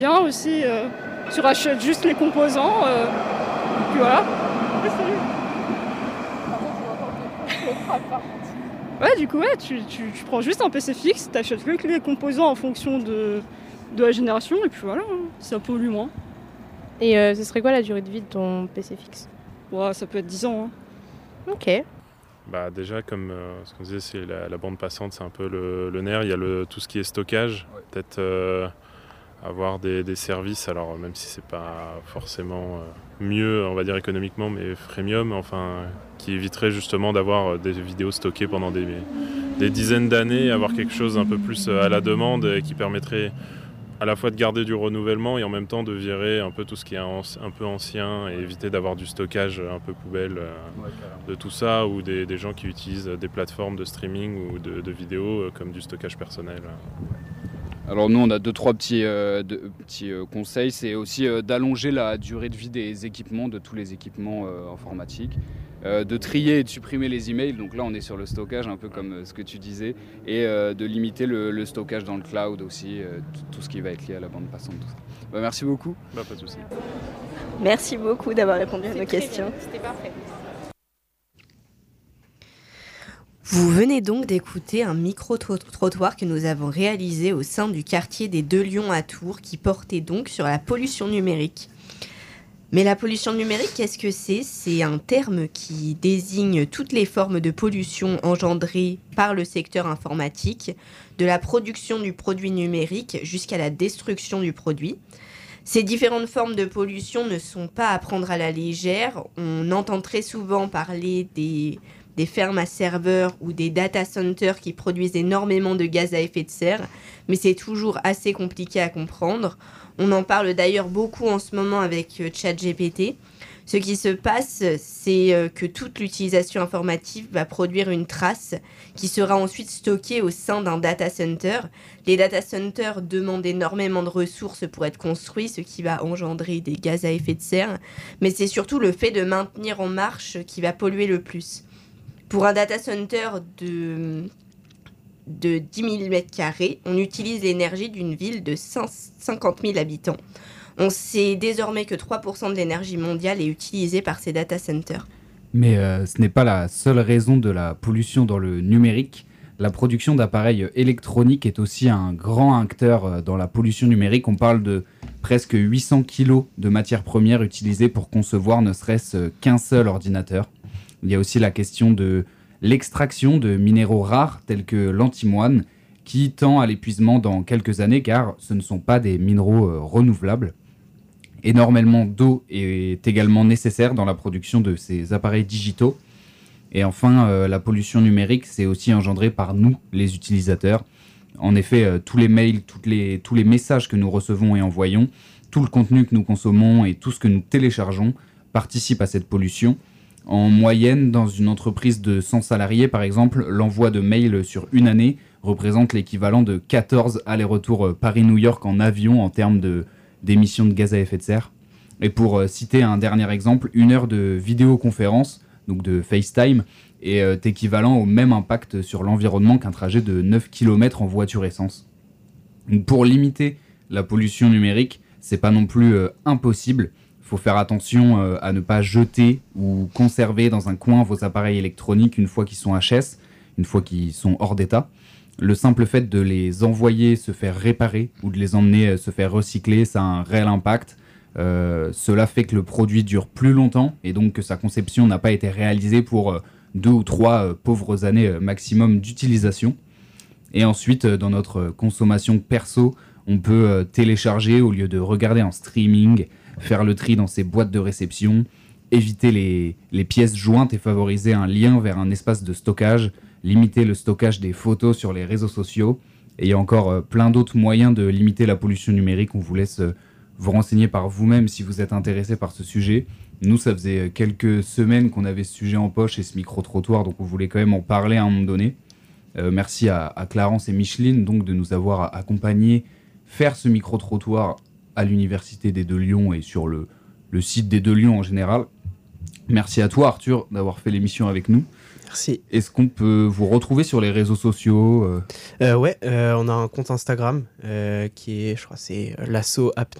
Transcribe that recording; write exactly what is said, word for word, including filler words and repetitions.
Bien aussi, euh, tu rachètes juste les composants, euh, et puis voilà. Ouais, du coup, ouais, tu, tu, tu prends juste un P C fixe, t'achètes que les composants en fonction de, de la génération, et puis voilà, hein, ça pollue moins. Et euh, ce serait quoi la durée de vie de ton P C fixe ? Ouais, ça peut être dix ans. Hein. Ok. Bah déjà, comme euh, ce qu'on disait, c'est la, la bande passante, c'est un peu le, le nerf. Il y a le, tout ce qui est stockage, ouais. Peut-être euh, avoir des, des services, alors même si c'est pas forcément euh, mieux, on va dire économiquement, mais freemium, enfin, qui éviterait justement d'avoir des vidéos stockées pendant des, des dizaines d'années, avoir quelque chose un peu plus à la demande et qui permettrait à la fois de garder du renouvellement et en même temps de virer un peu tout ce qui est un peu ancien et éviter d'avoir du stockage un peu poubelle euh, ouais, de tout ça, ou des, des gens qui utilisent des plateformes de streaming ou de, de vidéos euh, comme du stockage personnel. Alors nous, on a deux, trois petits, euh, deux, petits euh, conseils. C'est aussi euh, d'allonger la durée de vie des équipements, de tous les équipements euh, informatiques. Euh, de trier et de supprimer les emails, donc là on est sur le stockage un peu comme euh, ce que tu disais, et euh, de limiter le, le stockage dans le cloud aussi, euh, tout, tout ce qui va être lié à la bande passante, tout ça. Bah, merci beaucoup. Bah, pas de souci. Merci beaucoup d'avoir répondu à nos questions. Bien. C'était parfait. Vous venez donc d'écouter un micro-trottoir que nous avons réalisé au sein du quartier des Deux Lions à Tours, qui portait donc sur la pollution numérique. Mais la pollution numérique, qu'est-ce que c'est ? C'est un terme qui désigne toutes les formes de pollution engendrées par le secteur informatique, de la production du produit numérique jusqu'à la destruction du produit. Ces différentes formes de pollution ne sont pas à prendre à la légère. On entend très souvent parler des, des fermes à serveurs ou des data centers qui produisent énormément de gaz à effet de serre, mais c'est toujours assez compliqué à comprendre. On en parle d'ailleurs beaucoup en ce moment avec ChatGPT. Ce qui se passe, c'est que toute l'utilisation informatique va produire une trace qui sera ensuite stockée au sein d'un data center. Les data centers demandent énormément de ressources pour être construits, ce qui va engendrer des gaz à effet de serre. Mais c'est surtout le fait de maintenir en marche qui va polluer le plus. Pour un data center de... de dix mille mètres carrés, on utilise l'énergie d'une ville de cinquante mille habitants. On sait désormais que trois pour cent de l'énergie mondiale est utilisée par ces data centers. Mais euh, ce n'est pas la seule raison de la pollution dans le numérique. La production d'appareils électroniques est aussi un grand acteur dans la pollution numérique. On parle de presque huit cents kilos de matières premières utilisées pour concevoir ne serait-ce qu'un seul ordinateur. Il y a aussi la question de l'extraction de minéraux rares tels que l'antimoine, qui tend à l'épuisement dans quelques années car ce ne sont pas des minéraux euh, renouvelables. Énormément d'eau est également nécessaire dans la production de ces appareils digitaux. Et enfin, euh, la pollution numérique, c'est aussi engendré par nous, les utilisateurs. En effet, euh, tous les mails, toutes les, tous les messages que nous recevons et envoyons, tout le contenu que nous consommons et tout ce que nous téléchargeons participent à cette pollution. En moyenne, dans une entreprise de cent salariés, par exemple, l'envoi de mails sur une année représente l'équivalent de quatorze allers-retours Paris-New York en avion en termes de, d'émissions de gaz à effet de serre. Et pour euh, citer un dernier exemple, une heure de vidéoconférence, donc de FaceTime, est euh, équivalent au même impact sur l'environnement qu'un trajet de neuf kilomètres en voiture essence. Donc pour limiter la pollution numérique, c'est pas non plus euh, impossible. Il faut faire attention euh, à ne pas jeter ou conserver dans un coin vos appareils électroniques une fois qu'ils sont H S, une fois qu'ils sont hors d'état. Le simple fait de les envoyer se faire réparer ou de les emmener se faire recycler, ça a un réel impact. Euh, cela fait que le produit dure plus longtemps et donc que sa conception n'a pas été réalisée pour euh, deux ou trois euh, pauvres années euh, maximum d'utilisation. Et ensuite, euh, dans notre consommation perso, on peut euh, télécharger au lieu de regarder en streaming, faire le tri dans ses boîtes de réception, éviter les, les pièces jointes et favoriser un lien vers un espace de stockage, limiter le stockage des photos sur les réseaux sociaux. Et il y a encore euh, plein d'autres moyens de limiter la pollution numérique. On vous laisse euh, vous renseigner par vous-même si vous êtes intéressé par ce sujet. Nous, ça faisait quelques semaines qu'on avait ce sujet en poche et ce micro-trottoir, donc on voulait quand même en parler à un moment donné. Euh, merci à, à Clarence et Micheline donc, de nous avoir accompagnés faire ce micro-trottoir à l'Université des Deux Lions et sur le, le site des Deux Lions en général. Merci à toi Arthur d'avoir fait l'émission avec nous. Merci. Est-ce qu'on peut vous retrouver sur les réseaux sociaux euh euh, Ouais, euh, on a un compte Instagram euh, qui est, je crois, c'est l'assaut apnée.